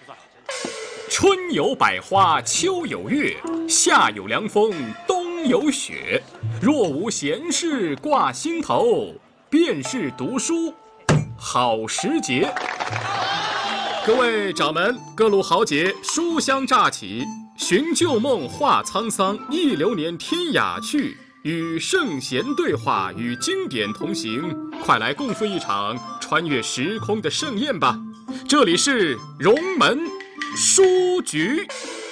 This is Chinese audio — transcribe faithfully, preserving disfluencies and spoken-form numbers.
春有百花，秋有月，夏有凉风，冬有雪。若无闲事挂心头，便是读书好时节。各位掌门，各路豪杰，书香乍起，寻旧梦，话沧桑，忆流年，天雅趣。与圣贤对话，与经典同行，快来共赴一场穿越时空的盛宴吧！这里是荣门书局。